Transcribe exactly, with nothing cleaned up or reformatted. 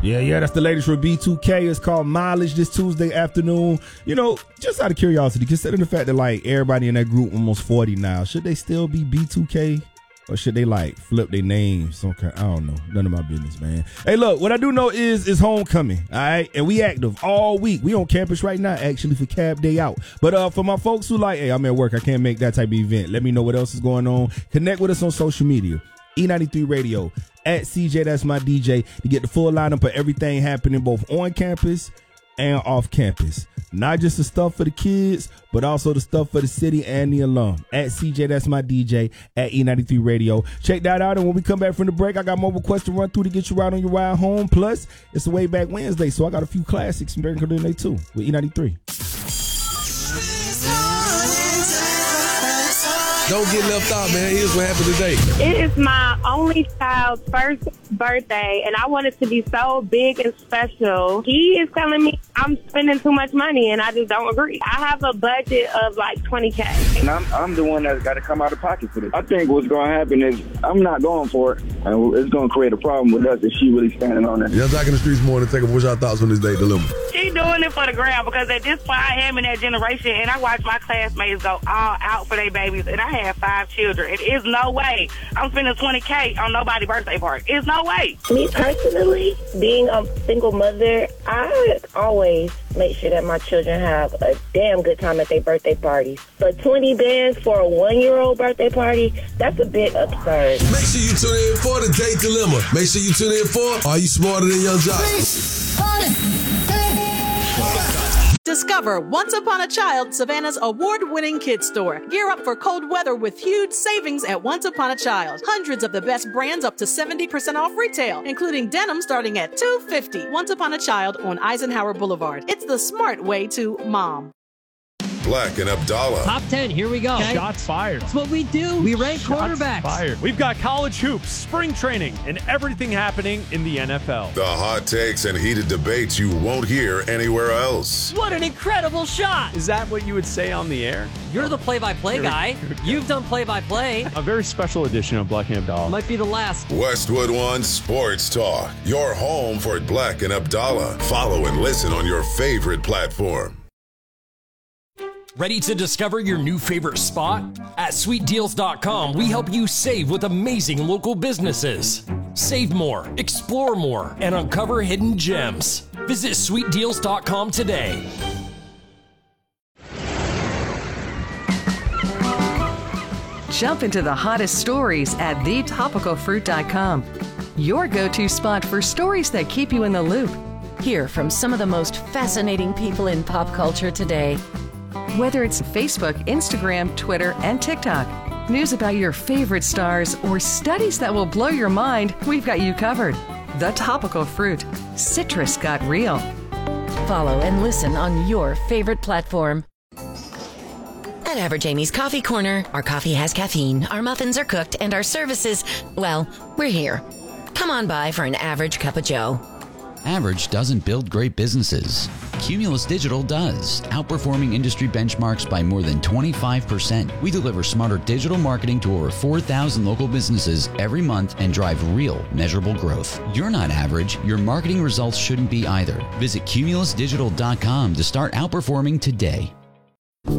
Yeah, yeah, that's the latest from B two K. It's called Mileage this Tuesday afternoon. You know, just out of curiosity, considering the fact that, like, everybody in that group almost forty now, should they still be B two K? Or should they, like, flip their names? Okay, I don't know. None of my business, man. Hey, look, what I do know is it's homecoming, all right? And we active all week. We on campus right now, actually, for Cab Day Out. But uh, for my folks who like, hey, I'm at work, I can't make that type of event, let me know what else is going on. Connect with us on social media. E ninety-three Radio, at C J, that's my D J, to get the full lineup of everything happening both on campus and off campus. Not just the stuff for the kids, but also the stuff for the city and the alum. At C J, that's my D J, at E ninety-three Radio. Check that out, and when we come back from the break, I got more requests to run through to get you right on your ride home. Plus, it's a way back Wednesday, so I got a few classics from during the day too with E ninety-three. Don't get left out, man. Here's what happened today. It is my only child's first birthday, and I want it to be so big and special. He is telling me I'm spending too much money, and I just don't agree. I have a budget of like twenty K. And I'm, I'm the one that's got to come out of pocket for this. I think what's going to happen is I'm not going for it, and it's going to create a problem with us if she really standing on it. Y'all back in the streets more than take a what's y'all thoughts on this date dilemma? She doing it for the ground because at this point I am in that generation, and I watch my classmates go all out for their babies, and I have five children. It is no way I'm spending twenty K on nobody's birthday party. It's no way. Me personally, being a single mother, I always make sure that my children have a damn good time at their birthday parties. But twenty bands for a one-year-old birthday party, that's a bit absurd. Make sure you tune in for the date dilemma. Make sure you tune in for Are You Smarter Than Young Jock? Discover Once Upon a Child, Savannah's award-winning kids store. Gear up for cold weather with huge savings at Once Upon a Child. Hundreds of the best brands up to seventy percent off retail, including denim starting at two hundred fifty dollars. Once Upon a Child on Eisenhower Boulevard. It's the smart way to mom. Black and Abdallah. Top ten, here we go. Okay. Shots fired. That's what we do. We rank Shots quarterbacks. Fired. We've got college hoops, spring training, and everything happening in the N F L. The hot takes and heated debates you won't hear anywhere else. What an incredible shot. Is that what you would say on the air? You're the play-by-play guy. You've done play-by-play. A very special edition of Black and Abdallah. Might be the last. Westwood One Sports Talk. Your home for Black and Abdallah. Follow and listen on your favorite platform. Ready to discover your new favorite spot? At sweet deals dot com, we help you save with amazing local businesses. Save more, explore more, and uncover hidden gems. Visit sweet deals dot com today. Jump into the hottest stories at the topical fruit dot com. Your go-to spot for stories that keep you in the loop. Hear from some of the most fascinating people in pop culture today. Whether it's Facebook, Instagram, Twitter, and TikTok, news about your favorite stars, or studies that will blow your mind, we've got you covered. The Topical Fruit. Citrus got real. Follow and listen on your favorite platform. At Average Amy's Coffee Corner, our coffee has caffeine, our muffins are cooked, and our services, well, we're here. Come on by for an average cup of joe. Average doesn't build great businesses. Cumulus Digital does, outperforming industry benchmarks by more than twenty-five percent. We deliver smarter digital marketing to over four thousand local businesses every month and drive real, measurable growth. You're not average. Your marketing results shouldn't be either. Visit cumulus digital dot com to start outperforming today.